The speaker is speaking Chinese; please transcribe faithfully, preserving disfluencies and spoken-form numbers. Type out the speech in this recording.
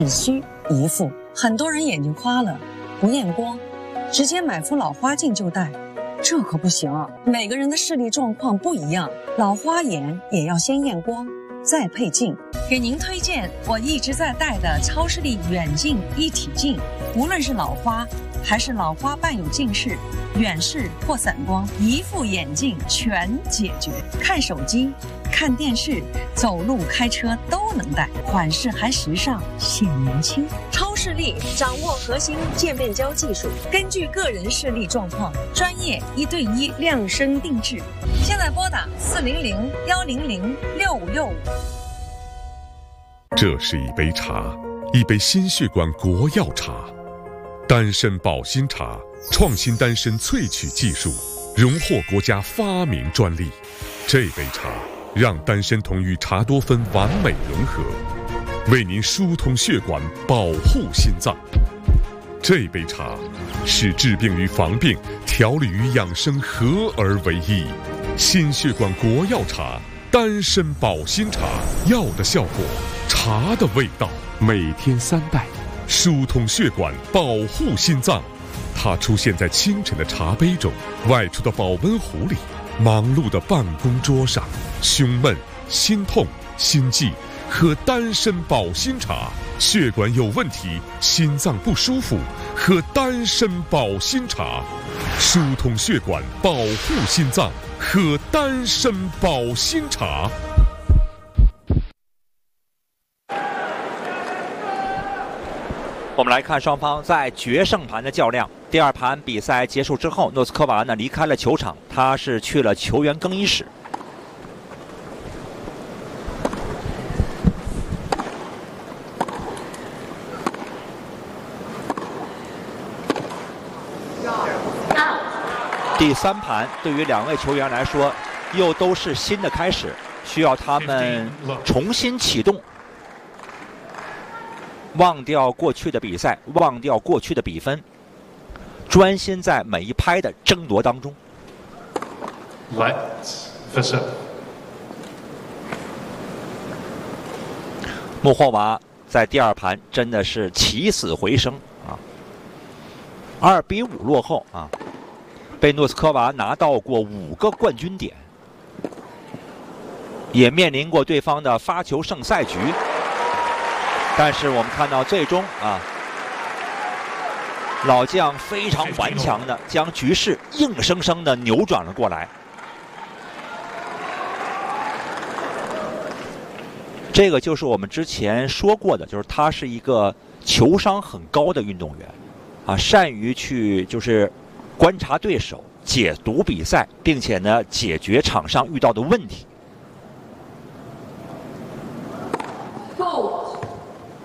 体虚一副，很多人眼睛花了，不验光，直接买副老花镜就戴，这可不行啊！每个人的视力状况不一样，老花眼也要先验光，再配镜。给您推荐我一直在戴的超视力远近一体镜，无论是老花还是老花伴有近视、远视或散光，一副眼镜全解决。看手机、看电视、走路、开车都能戴，款式还时尚，显年轻。超视力掌握核心渐变焦技术，根据个人视力状况，专业一对一量身定制。现在拨打四零零幺零零六五六五。 这是一杯茶，一杯心血管国药茶，丹参保心茶，创新丹参萃取技术，荣获国家发明专利。这杯茶让丹参酮与茶多酚完美融合，为您疏通血管，保护心脏。这杯茶使治病与防病、调理与养生合而为一。心血管国药茶，丹参保心茶，药的效果，茶的味道。每天三袋，疏通血管，保护心脏。它出现在清晨的茶杯中，外出的保温壶里，忙碌的办公桌上。胸闷、心痛、心悸，喝丹参保心茶；血管有问题、心脏不舒服，喝丹参保心茶。疏通血管，保护心脏，喝丹参保心茶。 我们来看双方在决胜盘的较量。第二盘比赛结束之后，诺斯科娃呢离开了球场，他是去了球员更衣室。第三盘对于两位球员来说，又都是新的开始，需要他们重新启动。忘掉过去的比赛，忘掉过去的比分，专心在每一拍的争夺当中。 Let's face it。 穆霍娃在第二盘真的是起死回生啊，二比五落后啊，被诺斯科娃拿到过五个冠军点，也面临过对方的发球胜赛局。但是我们看到最终啊，老将非常顽强的将局势硬生生的扭转了过来。这个就是我们之前说过的，就是他是一个球商很高的运动员，啊，善于去就是观察对手、解读比赛，并且呢解决场上遇到的问题。